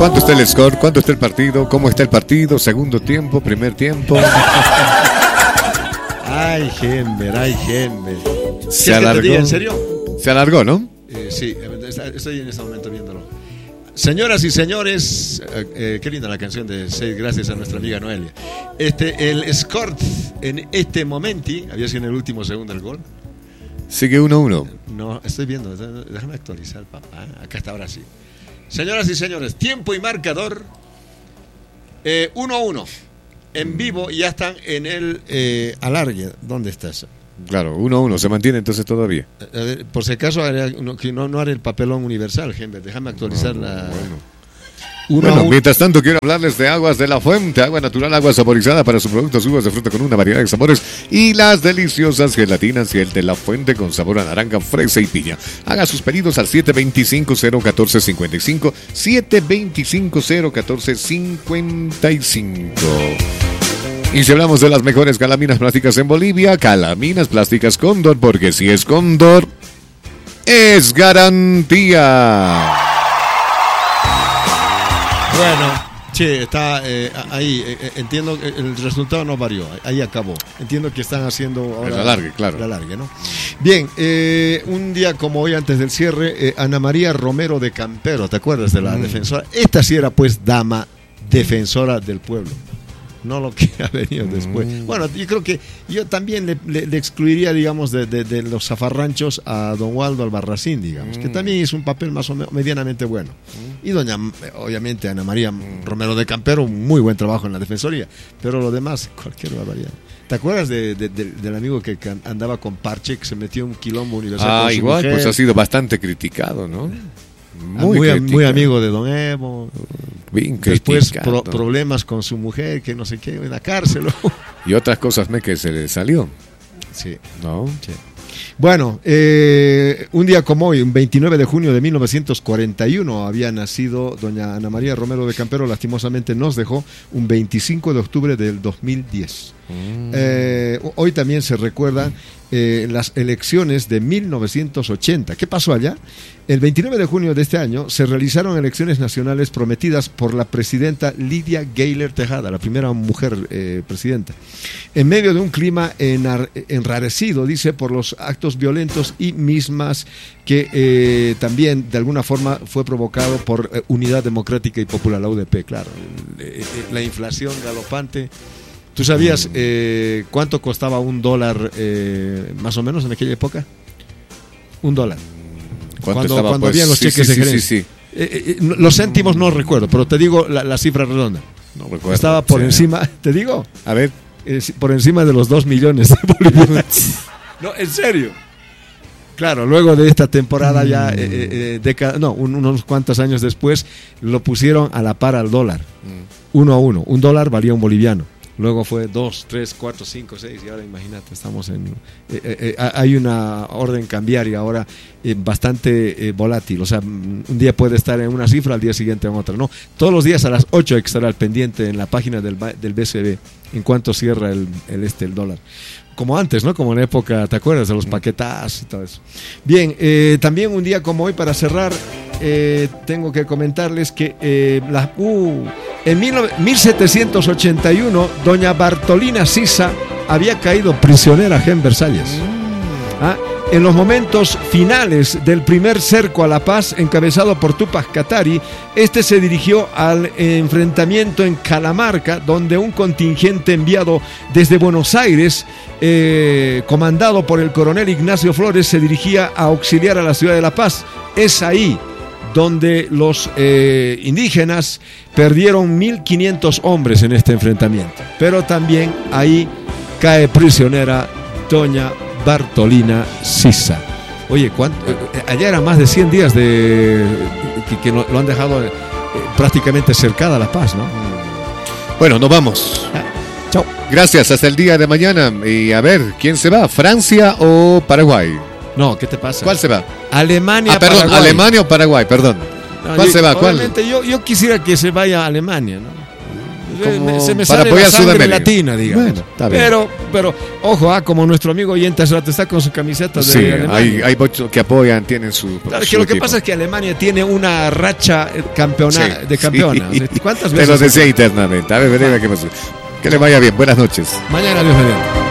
¿Cuánto está el score? ¿Cuánto está el partido? ¿Cómo está el partido? ¿Segundo tiempo? ¿Primer tiempo? Ay, Henber. Se alargó. ¿En serio? Se alargó, ¿no? Sí, estoy en este momento viéndolo. Señoras y señores, qué linda la canción de Seis, gracias a nuestra amiga Noelia. El score en este momento, había sido en el último segundo el gol. Sigue 1-1. No, estoy viendo, déjame actualizar, papá. Acá está, ahora sí. Señoras y señores, tiempo y marcador 1-1. En vivo, ya están en el alargue. ¿Dónde estás? Claro, 1-1, se mantiene entonces todavía. Por si acaso, no haré el papelón universal, Henber. Déjame actualizar la... Bueno, mientras tanto quiero hablarles de Aguas de la Fuente, agua natural, agua saborizada para sus productos, uvas de fruta con una variedad de sabores y las deliciosas gelatinas y el de la Fuente con sabor a naranja, fresa y piña. Haga sus pedidos al 725-014-55, 725-014-55. Y si hablamos de las mejores calaminas plásticas en Bolivia, Calaminas Plásticas Cóndor, porque si es Cóndor, es garantía. Bueno, che, está ahí. Entiendo que el resultado no varió. Ahí acabó. Entiendo que están haciendo ahora el alargue, claro. El alargue, ¿no? Bien, un día como hoy, antes del cierre, Ana María Romero de Campero, ¿te acuerdas de la defensora? Esta sí era, pues, dama defensora del pueblo. No lo que ha venido después. Bueno, yo creo que yo también le excluiría, digamos, de los zafarranchos a don Waldo Albarracín, digamos, que también hizo un papel más o menos medianamente bueno. Y doña, obviamente, Ana María Romero de Campero, muy buen trabajo en la defensoría, pero lo demás, cualquier barbaridad. ¿Te acuerdas del amigo que andaba con parche, que se metió en un quilombo universal con su igual, mujer? Pues ha sido bastante criticado, ¿no? Muy amigo de don Evo. Bien después problemas con su mujer, que no sé qué, en la cárcel. Y otras cosas que se le salió. Sí. ¿No? Sí. Bueno, un día como hoy, un 29 de junio de 1941, había nacido doña Ana María Romero de Campero. Lastimosamente nos dejó un 25 de octubre del 2010. Hoy también se recuerdan las elecciones de 1980. ¿Qué pasó allá? El 29 de junio de este año se realizaron elecciones nacionales prometidas por la presidenta Lidia Gayler Tejada, la primera mujer presidenta, en medio de un clima enrarecido, dice, por los actos violentos y mismas que también de alguna forma fue provocado por Unidad Democrática y Popular, la UDP, claro. La inflación galopante. ¿Tú sabías cuánto costaba $1 más o menos en aquella época? $1. Cuando habían los cheques de gerencia. Los céntimos no recuerdo, pero te digo la cifra redonda. No recuerdo. Estaba por encima, te digo. A ver. Por encima de los 2 millones de bolivianos. No, en serio. Claro, luego de esta temporada ya, unos cuantos años después, lo pusieron a la par al dólar. 1-1. $1 valía un boliviano. Luego fue 2, 3, 4, 5, 6 y ahora imagínate, estamos en... hay una orden cambiaria ahora bastante volátil, o sea, un día puede estar en una cifra, al día siguiente en otra, ¿no? Todos los días a las 8 hay que estar al pendiente en la página del BCB en cuanto cierra el dólar. Como antes, ¿no? Como en época, ¿te acuerdas? De los paquetazos y todo eso. Bien, también un día como hoy, para cerrar, tengo que comentarles que en 1781 doña Bartolina Sisa había caído prisionera en Versalles. En los momentos finales del primer cerco a la paz, encabezado por Túpac Katari, este se dirigió al enfrentamiento en Calamarca, donde un contingente enviado desde Buenos Aires, comandado por el coronel Ignacio Flores, se dirigía a auxiliar a la ciudad de La Paz. Es ahí donde los indígenas perdieron 1.500 hombres en este enfrentamiento. Pero también ahí cae prisionera doña Bartolina Sisa. Oye, allá eran más de 100 días que lo han dejado prácticamente cercada La Paz, ¿no? Bueno, nos vamos. Chao. Gracias, hasta el día de mañana. Y a ver, ¿quién se va? ¿Francia o Paraguay? No, ¿qué te pasa? ¿Cuál se va? Alemania, perdón, Paraguay. Alemania o Paraguay, perdón. ¿Cuál se va? ¿Cuál? Obviamente yo quisiera que se vaya a Alemania, ¿no? se me para sale apoyar la sangre Sudamérica latina, digamos. Bueno, está bien. Pero ojo, como nuestro amigo oyente hace rato está con su camiseta de Sí, Alemania. hay muchos que apoyan, tienen su. Claro, su que lo que equipo. pasa es que Alemania tiene una racha de campeona. Sí. ¿Cuántas Te veces? lo decía internamente. A ver, veré qué pasó. Que le vaya bien. Buenas noches. Mañana, Dios mediante.